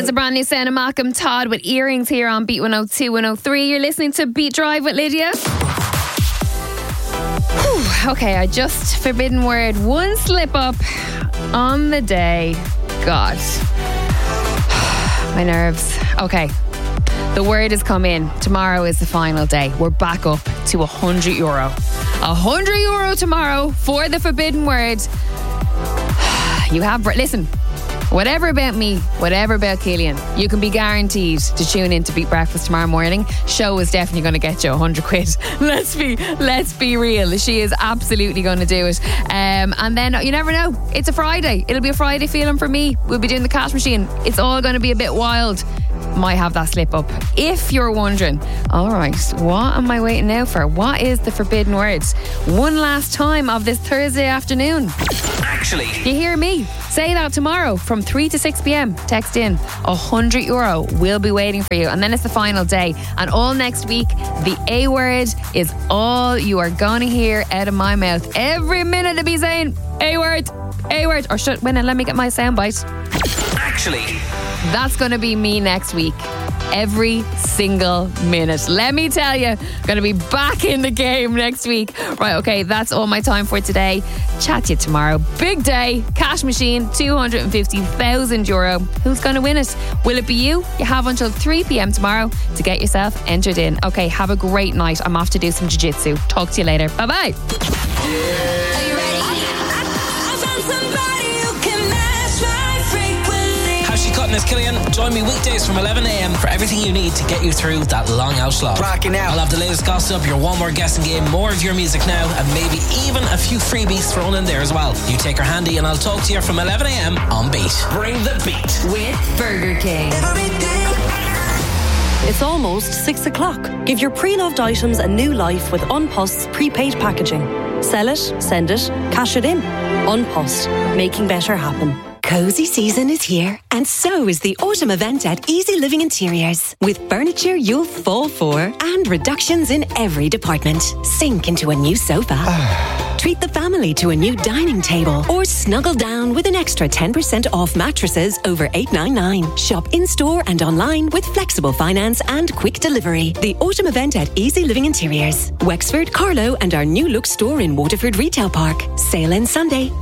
That's a brand new sound of Malcolm Todd with Earrings here on Beat 102, 103. You're listening to Beat Drive with Lydia. Okay, I just forbidden word. One slip up on the day. God. My nerves. Okay. The word has come in. Tomorrow is the final day. We're back up to €100. €100 tomorrow for the forbidden word. You have... Listen, whatever about me, whatever about Killian, you can be guaranteed to tune in to Beat Breakfast tomorrow morning. Show is definitely going to get you £100. Let's be real. She is absolutely going to do it. And then you never know. It's a Friday. It'll be a Friday feeling for me. We'll be doing the cash machine. It's all going to be a bit wild. Might have that slip up. If you're wondering, all right, what am I waiting now for? What is the forbidden words? One last time of this Thursday afternoon. Actually, you hear me? Say that tomorrow from 3 to 6 p.m. Text in. €100 will be waiting for you. And then it's the final day. And all next week, the A word is all you are going to hear out of my mouth. Every minute to be saying A word. Or let me get my soundbite. Actually, that's going to be me next week. Every single minute. Let me tell you, going to be back in the game next week. Right, okay, that's all my time for today. Chat to you tomorrow. Big day, cash machine, €250,000. Who's going to win it? Will it be you? You have until 3 p.m. tomorrow to get yourself entered in. Okay, have a great night. I'm off to do some jiu-jitsu. Talk to you later. Bye-bye. Are you ready? I found somebody who can match my frequency. How's she cutting this, Killian? Join me weekdays from 11 a.m. for everything you need to get you through that long out slog. Cracking out. I'll have the latest gossip, your one more guessing game, more of your music now, and maybe even a few freebies thrown in there as well. You take her handy and I'll talk to you from 11 a.m. on Beat. Bring the beat. With Burger King. It's almost 6 o'clock. Give your pre-loved items a new life with Unpost's prepaid packaging. Sell it, send it, cash it in. Unpost, making better happen. Cozy season is here, and so is the autumn event at Easy Living Interiors. With furniture you'll fall for and reductions in every department. Sink into a new sofa. Treat the family to a new dining table, or snuggle down with an extra 10% off mattresses over $8.99. Shop in-store and online with flexible finance and quick delivery. The autumn event at Easy Living Interiors. Wexford, Carlow and our new look store in Waterford Retail Park. Sale ends Sunday.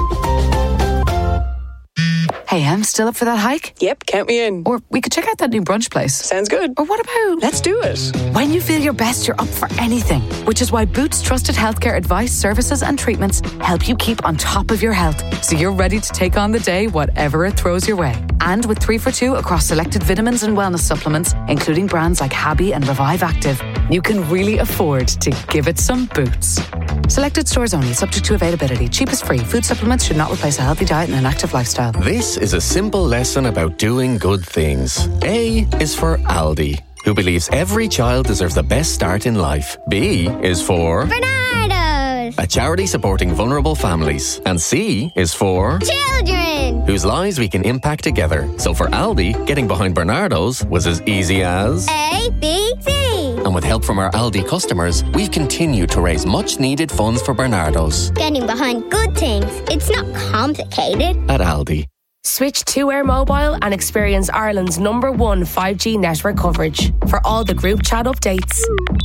Hey, I'm still up for that hike? Yep, count me in. Or we could check out that new brunch place. Sounds good. Or what about... Let's do it. When you feel your best, you're up for anything. Which is why Boots trusted healthcare advice, services and treatments help you keep on top of your health. So you're ready to take on the day, whatever it throws your way. And with 3 for $2 across selected vitamins and wellness supplements, including brands like Habby and Revive Active, you can really afford to give it some Boots. Selected stores only, subject to availability. Cheapest free. Food supplements should not replace a healthy diet and an active lifestyle. This is a simple lesson about doing good things. A is for Aldi, who believes every child deserves the best start in life. B is for... Bernardo's, a charity supporting vulnerable families. And C is for... children, whose lives we can impact together. So for Aldi, getting behind Bernardo's was as easy as... A, B, C. And with help from our Aldi customers, we've continued to raise much needed funds for Bernardo's. Getting behind good things. It's not complicated. At Aldi. Switch to Air Mobile and experience Ireland's #1 5G network coverage. For all the group chat updates.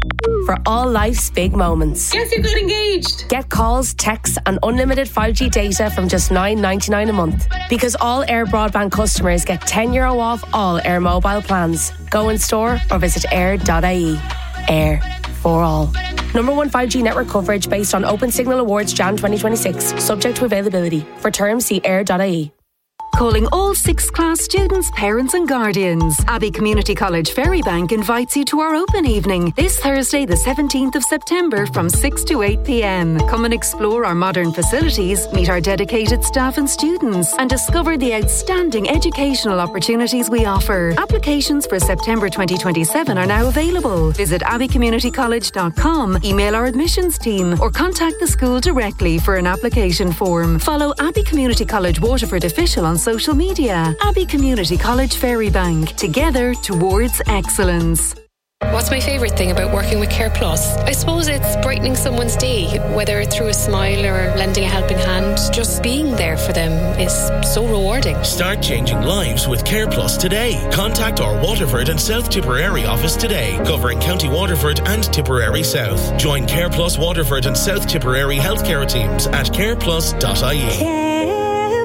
For all life's big moments. Guess who got engaged? Get calls, texts and unlimited 5G data from just $9.99 a month. Because all Air broadband customers get €10 off all Air Mobile plans. Go in store or visit air.ie. Air for all. #1 5G network coverage based on Open Signal Awards Jan 2026. Subject to availability. For terms, see air.ie. Calling all 6th class students, parents and guardians. Abbey Community College Ferrybank invites you to our open evening this Thursday the 17th of September from 6 to 8 p.m. Come and explore our modern facilities, meet our dedicated staff and students and discover the outstanding educational opportunities we offer. Applications for September 2027 are now available. Visit abbeycommunitycollege.com, email our admissions team or contact the school directly for an application form. Follow Abbey Community College Waterford Official on social media. Abbey Community College Ferrybank. Together towards excellence. What's my favourite thing about working with Care Plus? I suppose it's brightening someone's day, whether it's through a smile or lending a helping hand. Just being there for them is so rewarding. Start changing lives with Care Plus today. Contact our Waterford and South Tipperary office today, covering County Waterford and Tipperary South. Join Care Plus Waterford and South Tipperary healthcare teams at careplus.ie. Care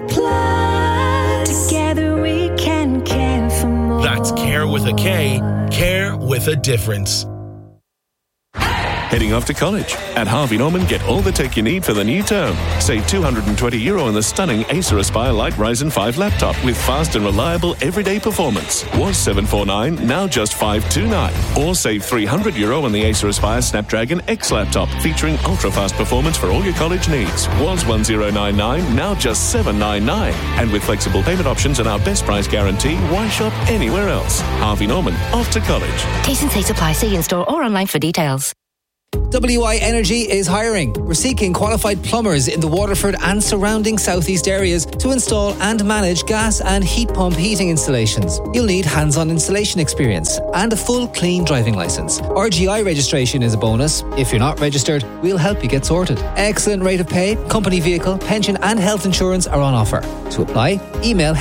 Plus. Together we can care for more. That's care with a K. Care with a difference. Heading off to college? At Harvey Norman, get all the tech you need for the new term. Save €220 on the stunning Acer Aspire Light Ryzen 5 laptop with fast and reliable everyday performance. Was $749, now just $529. Or save €300 on the Acer Aspire Snapdragon X laptop featuring ultra-fast performance for all your college needs. Was $1099, now just $799. And with flexible payment options and our best price guarantee, why shop anywhere else? Harvey Norman, off to college. T's and C's apply. See in-store or online for details. WI Energy is hiring. We're seeking qualified plumbers in the Waterford and surrounding southeast areas to install and manage gas and heat pump heating installations. You'll need hands-on installation experience and a full clean driving licence. RGI registration is a bonus. If you're not registered, we'll help you get sorted. Excellent rate of pay, company vehicle, pension and health insurance are on offer. To apply, email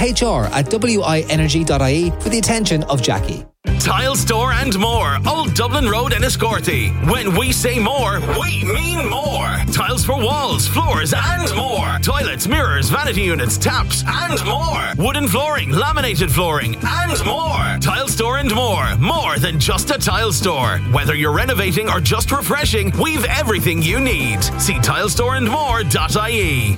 hr@wienergy.ie for the attention of Jackie. Tile Store and more, Old Dublin Road in Escorty. When we say more, we mean more. Tiles for walls, floors and more. Toilets, mirrors, vanity units, taps and more. Wooden flooring, laminated flooring and more. Tile Store and more. More than just a tile store. Whether you're renovating or just refreshing, we've everything you need. See tilestoreandmore.ie.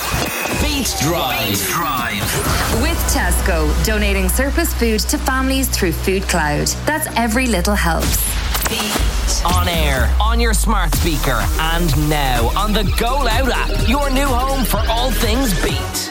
Beat Drive. With Tesco, donating surplus food to families through Food Cloud. That's every little helps. Beat. On air, on your smart speaker, and now on the Go Loud app. Your new home for all things Beat.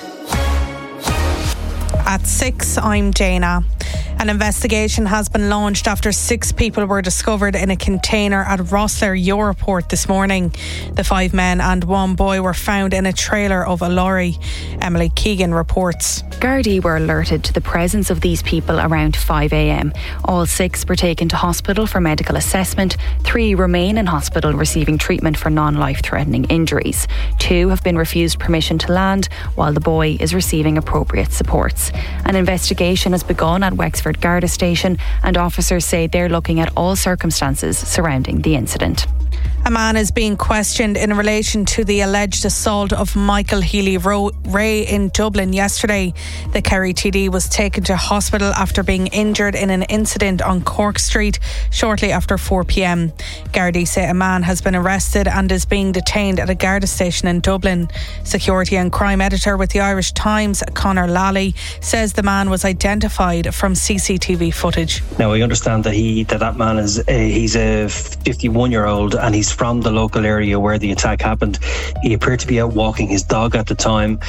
At 6, I'm Dana. An investigation has been launched after 6 people were discovered in a container at Rossler Europort this morning. The 5 men and 1 boy were found in a trailer of a lorry. Emily Keegan reports. Gardaí were alerted to the presence of these people around 5 a.m. All 6 were taken to hospital for medical assessment. 3 remain in hospital receiving treatment for non-life-threatening injuries. 2 have been refused permission to land, while the boy is receiving appropriate supports. An investigation has begun at Wexford Garda Station, and officers say they're looking at all circumstances surrounding the incident. A man is being questioned in relation to the alleged assault of Michael Healy-Rae in Dublin yesterday. The Kerry TD was taken to hospital after being injured in an incident on Cork Street shortly after 4 p.m. Gardaí say a man has been arrested and is being detained at a Garda station in Dublin. Security and crime editor with the Irish Times, Conor Lally, says the man was identified from CCTV footage. Now, I understand that that man is he's a 51-year-old and he's from the local area where the attack happened. He appeared to be out walking his dog at the time,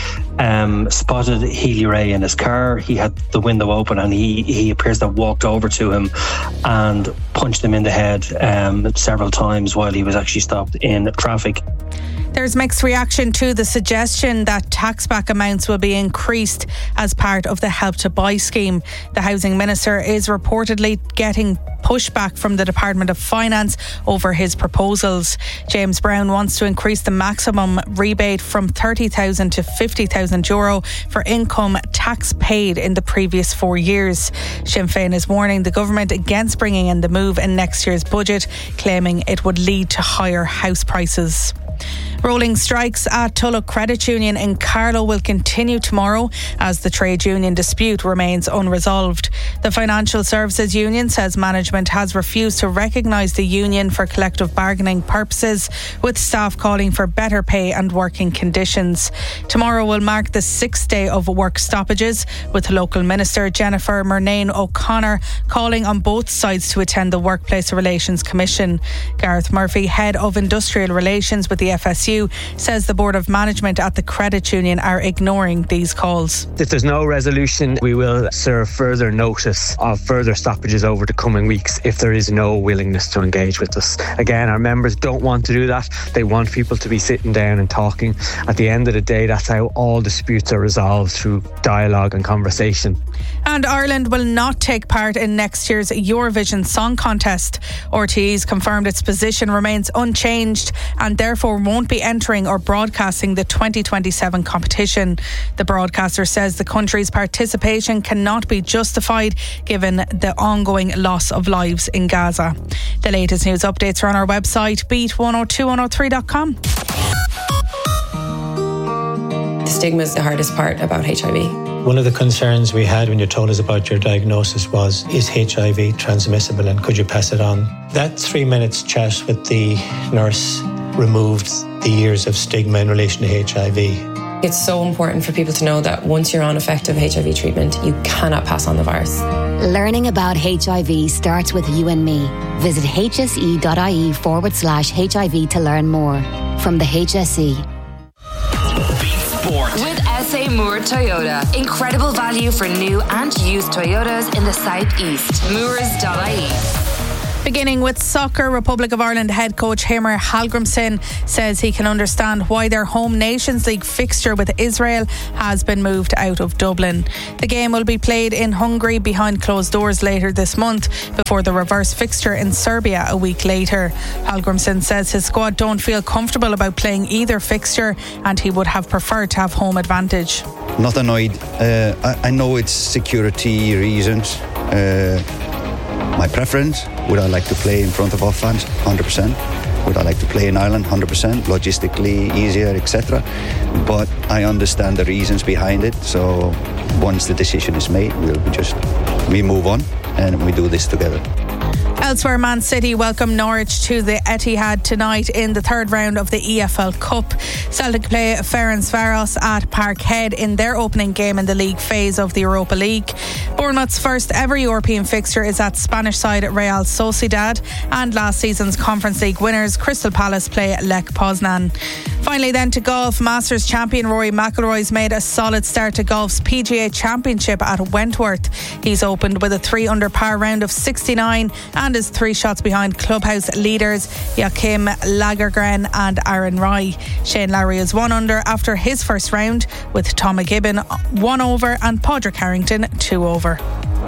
spotted Healy-Rae in his car. He had the window open and he appears to have walked over to him and punched him in the head several times while he was actually stopped in traffic. There's mixed reaction to the suggestion that tax-back amounts will be increased as part of the Help to Buy scheme. The Housing Minister is reportedly getting pushback from the Department of Finance over his proposals. James Brown wants to increase the maximum rebate from €30,000 to €50,000 for income tax paid in the previous 4 years. Sinn Féin is warning the government against bringing in the move in next year's budget, claiming it would lead to higher house prices. Rolling strikes at Tulloch Credit Union in Carlow will continue tomorrow as the trade union dispute remains unresolved. The Financial Services Union says management has refused to recognise the union for collective bargaining purposes, with staff calling for better pay and working conditions. Tomorrow will mark the 6th day of work stoppages, with local Minister Jennifer Murnane O'Connor calling on both sides to attend the Workplace Relations Commission. Gareth Murphy, Head of Industrial Relations with the FSU, PSU says the Board of Management at the credit union are ignoring these calls. If there's no resolution, we will serve further notice of further stoppages over the coming weeks if there is no willingness to engage with us. Again, our members don't want to do that. They want people to be sitting down and talking. At the end of the day, that's how all disputes are resolved, through dialogue and conversation. And Ireland will not take part in next year's Eurovision Song Contest. RTE's confirmed its position remains unchanged and therefore won't be entering or broadcasting the 2027 competition. The broadcaster says the country's participation cannot be justified given the ongoing loss of lives in Gaza. The latest news updates are on our website, beat102103.com. The stigma is the hardest part about HIV. One of the concerns we had when you told us about your diagnosis was, is HIV transmissible and could you pass it on? That 3 minutes chat with the nurse removed the years of stigma in relation to HIV. It's so important for people to know that once you're on effective HIV treatment, you cannot pass on the virus. Learning about HIV starts with you and me. Visit hse.ie/HIV to learn more. From the HSE. With SA Moore Toyota. Incredible value for new and used Toyotas in the southeast. Moores.ie. Beginning with soccer, Republic of Ireland head coach Heimir Hallgrímsson says he can understand why their home Nations League fixture with Israel has been moved out of Dublin. The game will be played in Hungary behind closed doors later this month before the reverse fixture in Serbia a week later. Hallgrímsson says his squad don't feel comfortable about playing either fixture and he would have preferred to have home advantage. Not annoyed. I know it's security reasons. My preference, would I like to play in front of our fans? 100%. Would I like to play in Ireland? 100%. Logistically easier, etc. But I understand the reasons behind it. So once the decision is made, we move on and we do this together. Elsewhere, Man City welcome Norwich to the Etihad tonight in the third round of the EFL Cup. Celtic play Ferencváros at Parkhead in their opening game in the league phase of the Europa League. Bournemouth's first ever European fixture is at Spanish side Real Sociedad, and last season's Conference League winners Crystal Palace play Lech Poznan. Finally then to golf, Masters champion Rory McIlroy's made a solid start to golf's PGA Championship at Wentworth. He's opened with a 3 under par round of 69 and is 3 shots behind clubhouse leaders Joachim Lagergren and Aaron Rai. Shane Lowry is 1 under after his first round, with Tom McGibbon 1 over and Padraig Harrington 2 over.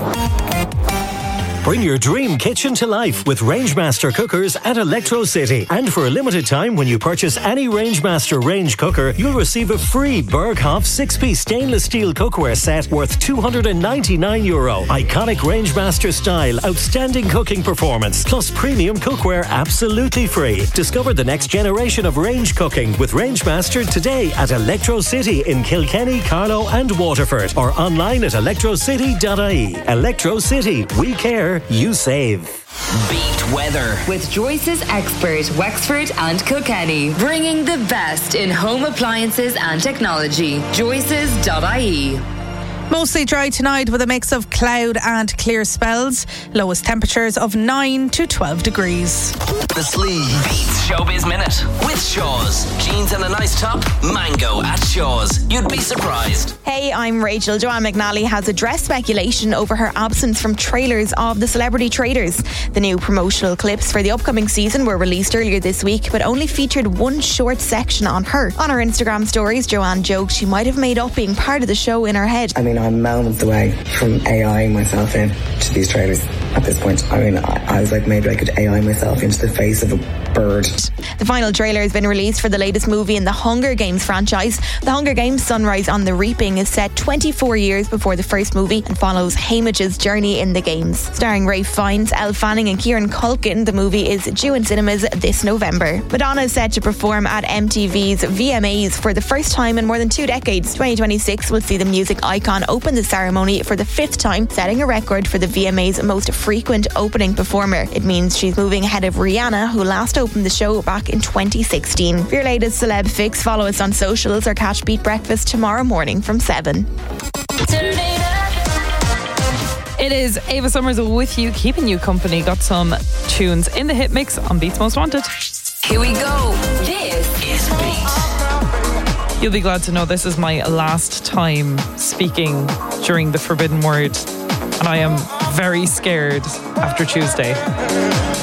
Bring your dream kitchen to life with Rangemaster cookers at Electro City. And for a limited time, when you purchase any Rangemaster range cooker, you'll receive a free Berghoff 6-piece stainless steel cookware set worth €299. Iconic Rangemaster style, outstanding cooking performance, plus premium cookware absolutely free. Discover the next generation of range cooking with Rangemaster today at Electro City in Kilkenny, Carlow and Waterford, or online at electrocity.ie. Electro City, we care, you save. Beat weather with Joyce's expert Wexford and Kilkenny, bringing the best in home appliances and technology. Joyce's.ie. Mostly dry tonight with a mix of cloud and clear spells. Lowest temperatures of 9 to 12 degrees. The Sleeve Beats Showbiz Minute with Shaw's. Jeans and a nice top? Mango at Shaw's. You'd be surprised. Hey, I'm Rachel. Joanne McNally has addressed speculation over her absence from trailers of The Celebrity Traders. The new promotional clips for the upcoming season were released earlier this week, but only featured one short section on her. On her Instagram stories, Joanne joked she might have made up being part of the show in her head. I mean, I'm moments away from AIing myself into these trailers at this point. I mean, I was like, maybe I could AI myself into the face of a bird. The final trailer has been released for the latest movie in the Hunger Games franchise. The Hunger Games Sunrise on the Reaping is set 24 years before the first movie and follows Haymitch's journey in the games. Starring Ralph Fiennes, Elle Fanning and Kieran Culkin, the movie is due in cinemas this November. Madonna is set to perform at MTV's VMAs for the first time in more than 2 decades. 2026 will see the music icon open the ceremony for the 5th time, setting a record for the VMA's most frequent opening performer. It means she's moving ahead of Rihanna, who last opened the show back in 2016. For your latest celeb fix, follow us on socials or catch Beat Breakfast tomorrow morning from 7. It is Ava Summers with you, keeping you company. Got some tunes in the hit mix on Beats Most Wanted. Here we go. This is Beat. You'll be glad to know this is my last time speaking during the Forbidden Word, and I am very scared after Tuesday.